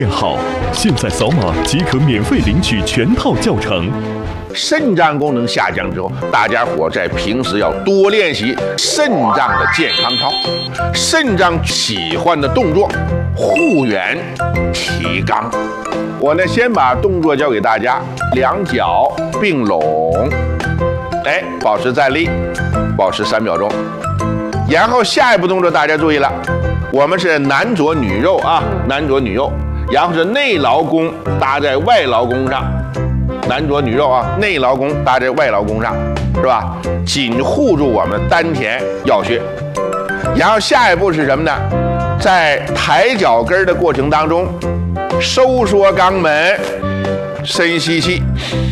好，现在扫码即可免费领取全套教程。 肾脏功能下降之后，大家伙在平时要多练习肾脏的健康操，肾脏喜欢的动作，护圆、提肛。我呢，先把动作教给大家，两脚并拢，保持站立，保持3秒钟。然后下一步动作大家注意了，我们是男左女右啊，男左女右，然后是内劳宫搭在外劳宫上。男左女右啊，内劳宫搭在外劳宫上，是吧？紧护住我们丹田要穴。然后下一步是什么呢？在抬脚跟的过程当中，收缩肛门，深吸气，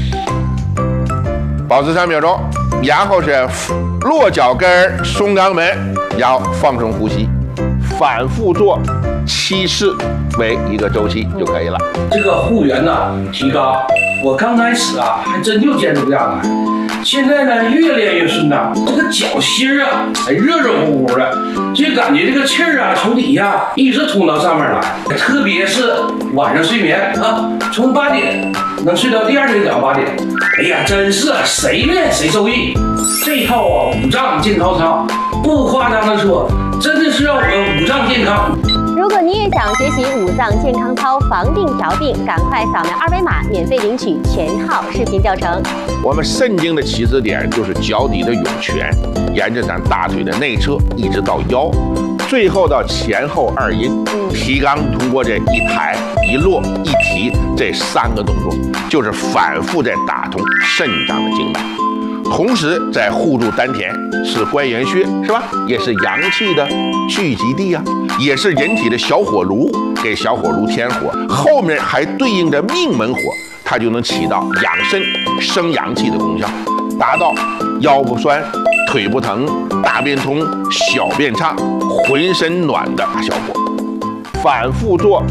保持3秒钟。然后是落脚跟，松肛门，然后放松呼吸，反复做7次为一个周期就可以了。 这个护圆呢，提肛，我刚开始啊还真就坚持不下来，现在呢越练越顺当，这个脚心啊还热热乎乎的，就感觉这个气儿啊从底下一直通到上面来，特别是晚上睡眠啊，从8点能睡到第2天早上8点，哎呀，真是谁练谁受益。这套啊五脏健康操，不夸张的说，真的是让我们五脏健康。 如果你也想学习五脏健康操防病调病，赶快扫描2维码，免费领取全套视频教程。 我们肾经的起始点就是脚底的涌泉，沿着咱大腿的内侧一直到腰，最后到前后2阴。提肛通过这一抬一落一提这3个动作，就是反复在打通肾脏的经脉。同时在护住丹田，是关元穴，是吧？也是阳气的聚集地啊，也是人体的小火炉，给小火炉添火。后面还对应着命门火，它就能起到养肾生阳气的功效，达到腰不酸、腿不疼、大便通、小便畅、浑身暖的大效果。反复做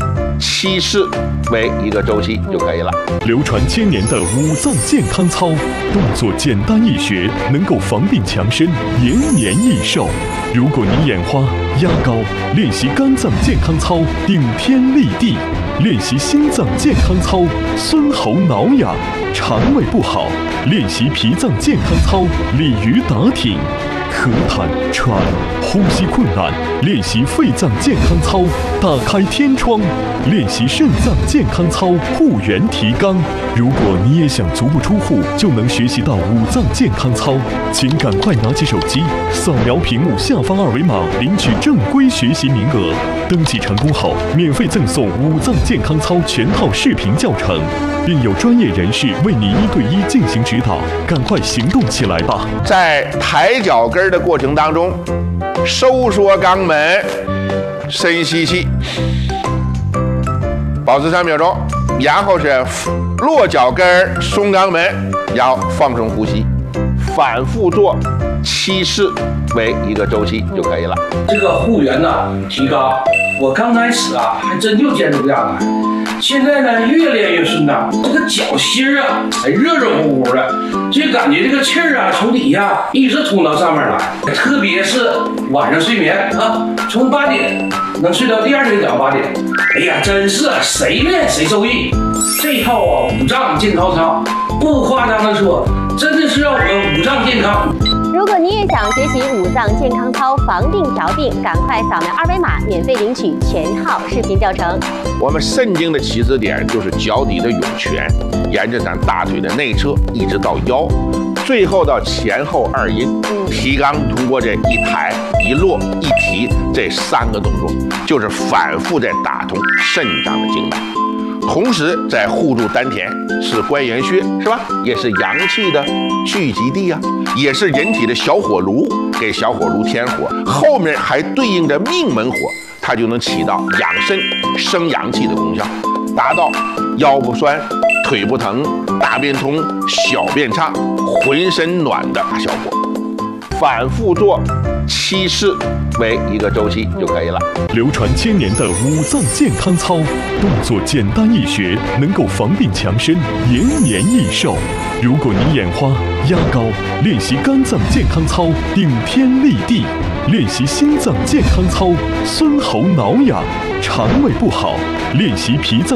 7次为一个周期就可以了。 流传1000年的五脏健康操，动作简单易学，能够防病强身，延年益寿。如果你眼花、压高，练习肝脏健康操，顶天立地；练习心脏健康操，孙喉挠痒；肠胃不好，练习脾脏健康操，鲤鱼打挺；咳痰、喘、呼吸困难，练习肺脏健康操，打开天窗；练习肾脏健康操，护圆提肛。如果你也想足不出户就能学习到五脏健康操，请赶快拿起手机，扫描屏幕下方2维码，领取正规学习名额。登记成功后，免费赠送五脏健康操全套视频教程，并有专业人士为你1对1进行指导。赶快行动起来吧！ 在抬脚跟的过程当中，收缩肛门，深吸气，保持3秒钟。然后是落脚跟，松肛门，然后放松呼吸，反复做7次为一个周期就可以了。 这个护圆呢，提肛，我刚开始啊还真就坚持不下来，现在呢越练越顺当，这个脚心啊还热热乎乎的，就感觉这个气儿啊从底下一直通到上面来，特别是晚上睡眠啊，从8点能睡到第2天早上8点，哎呀，真是谁练谁受益。这套啊五脏健康操，不夸张的说，真的是让我们五脏健康。 如果你也想学习五脏健康操防病调病，赶快扫描2维码，免费领取全套视频教程。 我们肾经的起始点就是脚底的涌泉，沿着咱大腿的内侧一直到腰，最后到前后2阴。提肛通过这一抬一落一提这3个动作，就是反复在打通肾脏的经脉。同时在护住丹田，是关元穴，是吧？也是阳气的聚集地啊，也是人体的小火炉，给小火炉添火。后面还对应着命门火，它就能起到养肾生阳气的功效，达到腰不酸、腿不疼、大便通、小便畅、浑身暖的大效果。反复做7次为一个周期就可以了。 流传1000年的五脏健康操，动作简单易学，能够防病强身，延年益寿。如果你眼花、压高，练习肝脏健康操，顶天立地；练习心脏健康操，孙喉挠痒；肠胃不好，练习脾脏